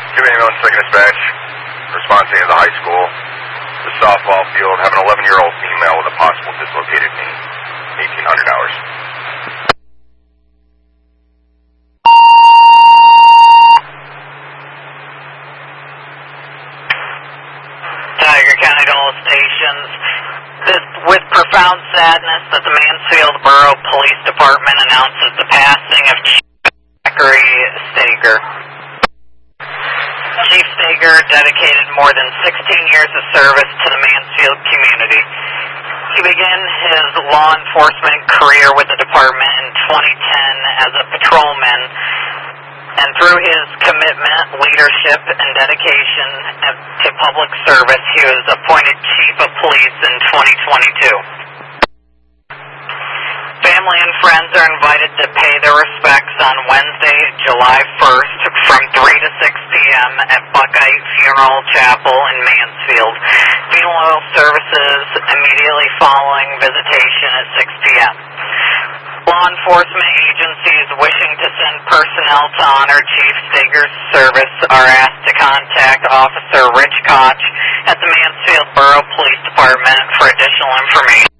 Give ambulance, second dispatch. Response to the high school. The softball field. Have an 11-year-old female with a possible dislocated knee. 1800 hours. Tiger County to all stations. This with profound sadness that the Mansfield Borough Police Department announces the passing of Chief Zachary Stager. Chief Stager dedicated more than 16 years of service to the Mansfield community. He began his law enforcement career with the department in 2010 as a patrolman, and through his commitment, leadership, and dedication to public service, he was appointed Chief of Police in 2022. Family and friends are invited to pay their respects on Wednesday, July 1st from 3 to 6 p.m. at Buckeye Funeral Chapel in Mansfield. Funeral services immediately following visitation at 6 p.m. Law enforcement agencies wishing to send personnel to honor Chief Stager's service are asked to contact Officer Rich Koch at the Mansfield Borough Police Department for additional information.